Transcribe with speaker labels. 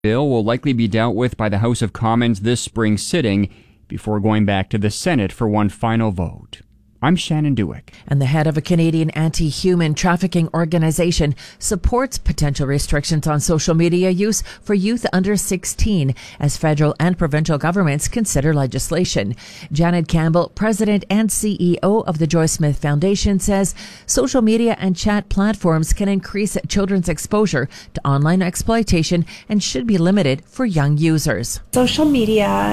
Speaker 1: bill will likely be dealt with by the House of Commons this spring sitting before going back to the Senate for one final vote. I'm Shannon Dewick.
Speaker 2: And the head of a Canadian anti-human trafficking organization supports potential restrictions on social media use for youth under 16 as federal and provincial governments consider legislation. Janet Campbell, president and CEO of the Joy Smith Foundation, says social media and chat platforms can increase children's exposure to online exploitation and should be limited for young users.
Speaker 3: Social media